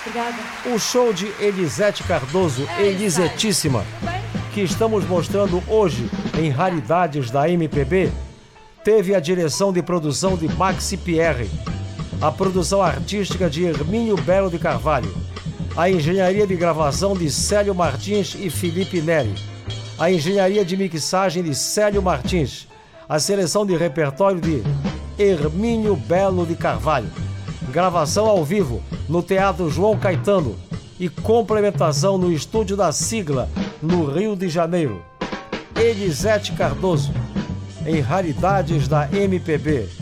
Obrigada. O show de Elisete Cardoso, Elisetíssima, que estamos mostrando hoje em Raridades da MPB, teve a direção de produção de Maxi Pierre, a produção artística de Hermínio Belo de Carvalho, a engenharia de gravação de Célio Martins e Felipe Neri, a engenharia de mixagem de Célio Martins, a seleção de repertório de Hermínio Belo de Carvalho, gravação ao vivo no Teatro João Caetano e complementação no Estúdio da Sigla, no Rio de Janeiro. Elisete Cardoso, em Raridades da MPB.